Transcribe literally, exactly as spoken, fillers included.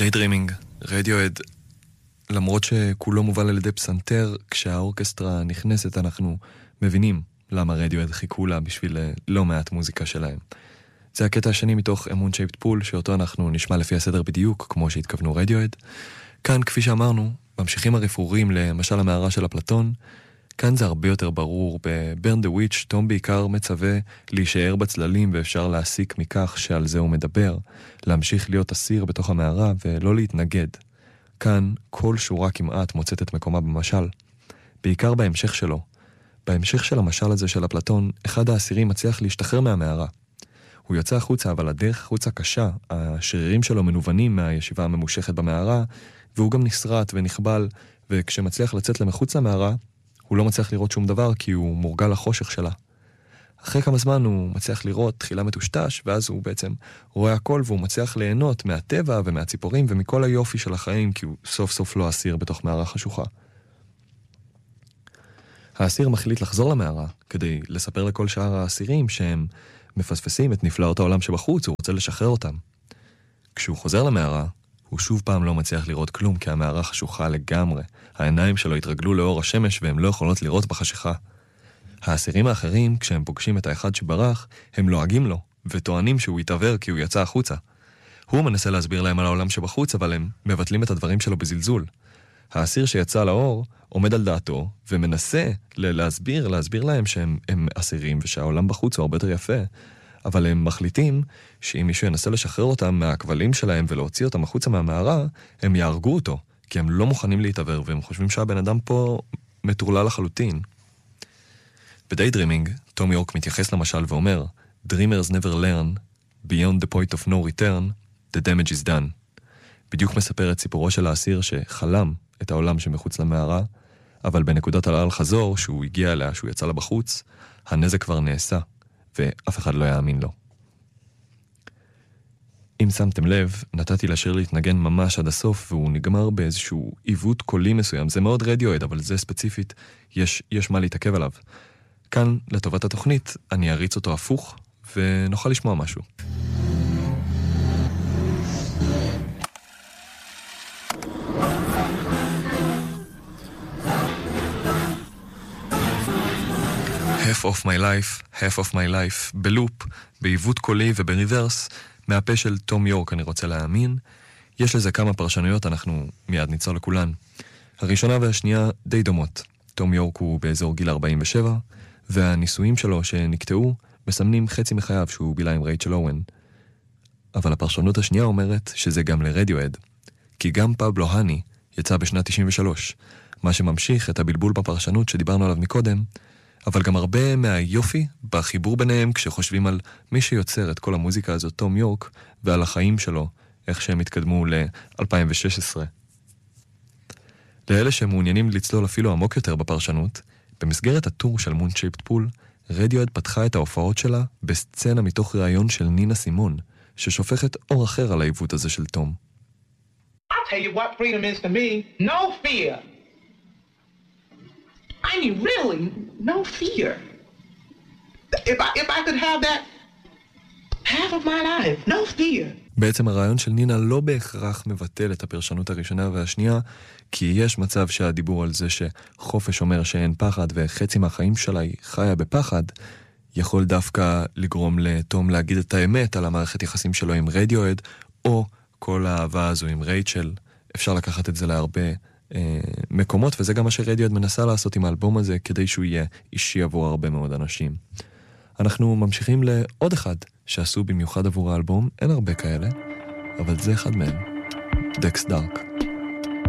Daydreaming, רדיואד, למרות שכולו מובל על ידי פסנתר, כשהאורקסטרה נכנסת אנחנו מבינים למה רדיואד חיכו לה בשביל לא מעט מוזיקה שלהם. זה הקטע השני מתוך אמון שייפט פול, שאותו אנחנו נשמע לפי הסדר בדיוק, כמו שהתכוונו רדיואד. כאן, כפי שאמרנו, ממשיכים הרפרורים למשל המערה של אפלטון. כאן זה הרבה יותר ברור. ב-Burn the Witch, תום בעיקר מצווה להישאר בצללים, ואפשר להסיק מכך שעל זה הוא מדבר, להמשיך להיות אסיר בתוך המערה ולא להתנגד. כאן כל שורה כמעט מוצאת את מקומה במשל. בעיקר בהמשך שלו. בהמשך של המשל הזה של אפלטון, אחד האסירים מצליח להשתחרר מהמערה. הוא יוצא החוצה, אבל הדרך החוצה קשה. השרירים שלו מנוונים מהישיבה הממושכת במערה, והוא גם נסרט ונחבל, וכשמצליח לצאת למחוץ למערה, הוא לא מצליח לראות שום דבר כי הוא מורגל לחושך שלה. אחרי כמה זמן הוא מצליח לראות תחילה מטושטש, ואז הוא בעצם רואה הכל, והוא מצליח ליהנות מהטבע ומהציפורים ומכל היופי של החיים, כי הוא סוף סוף לא אסיר בתוך מערה חשוכה. האסיר מחליט לחזור למערה, כדי לספר לכל שאר האסירים שהם מפספסים את נפלאות העולם שבחוץ, הוא רוצה לשחרר אותם. כשהוא חוזר למערה, הוא שוב פעם לא מצליח לראות כלום, כי המערה חשוכה לגמרי. העיניים שלו התרגלו לאור השמש, והם לא יכולות לראות בחשיכה. האסירים האחרים, כשהם פוגשים את האחד שברח, הם לועגים לו, וטוענים שהוא יתעבר כי הוא יצא החוצה. הוא מנסה להסביר להם על העולם שבחוץ, אבל הם מבטלים את הדברים שלו בזלזול. האסיר שיצא לאור עומד על דעתו, ומנסה להסביר, להסביר להם שהם הם אסירים, ושהעולם בחוץ הוא הרבה יותר יפה. אבל הם מחליטים שאם מישהו ינסה לשחרר אותם מהכבלים שלהם ולהוציא אותם החוצה מהמערה, הם יהרגו אותו, כי הם לא מוכנים להתעבר, והם חושבים שהבן אדם פה מטורלל לחלוטין. ב-Daydreaming, תום יורק מתייחס למשל ואומר, Dreamers never learn, beyond the point of no return, the damage is done. בדיוק מספר את סיפורו של האסיר שחלם את העולם שמחוץ למערה, אבל בנקודת הלעל חזור, שהוא הגיע אליה, שהוא יצא לה בחוץ, הנזק כבר נעשה, ואף אחד לא יאמין לו. אם שמתם לב, נתתי לשיר להתנגן ממש עד הסוף, והוא נגמר באיזשהו עיוות קולי מסוים. זה מאוד רדיואד, אבל זה ספציפית, יש, יש מה להתעכב עליו. כאן, לטובת התוכנית, אני אריץ אותו הפוך, ונוכל לשמוע משהו. Half of my life, half of my life, בלופ, בעיוות קולי ובריברס, מהפה של תום יורק, אני רוצה להאמין. יש לזה כמה פרשנויות, אנחנו מיד ניצור לכולן. הראשונה והשנייה די דומות. תום יורק הוא באזור גיל ארבעים ושבע, והניסויים שלו שנקטעו מסמנים חצי מחייו שהוא בילה עם רייצ'ל אוון. אבל הפרשנות השנייה אומרת שזה גם לרדיואד, כי גם פבלו הני יצא בשנת תשעים ושלוש, מה שממשיך את הבלבול בפרשנות שדיברנו עליו מקודם, אבל גם הרבה מהיופי בחיבור ביניהם כשחושבים על מי שיוצר את כל המוזיקה הזאת, תום יורק, ועל החיים שלו, איך שהם התקדמו ל-אלפיים ושש עשרה. לאלה שמעוניינים לצלול אפילו עמוק יותר בפרשנות, במסגרת הטור של מון שייפט פול, רדיואד פתחה את ההופעות שלה בסצנה מתוך ראיון של נינה סימון, ששופכת אור אחר על העיוות הזה של תום. I'll tell you what freedom is to me. No fear. I mean, really, no fear. If I, if I could have that half of my life, no fear. בעצם הרעיון של נינה לא בהכרח מבטל את הפרשנות הראשונה והשנייה, כי יש מצב שהדיבור על זה שחופש אומר שאין פחד וחצי מהחיים שלה היא חיה בפחד, יכול דווקא לגרום לתום להגיד את האמת על המערכת יחסים שלו עם רדיואד, או כל האהבה הזו עם רייצ'ל. אפשר לקחת את זה להרבה אה, מקומות, וזה גם מה שרדיואד מנסה לעשות עם האלבום הזה, כדי שהוא יהיה אישי עבור הרבה מאוד אנשים. אנחנו ממשיכים לעוד אחד שעשו במיוחד עבור האלבום, אין הרבה כאלה, אבל זה אחד מהם, דקס דארק.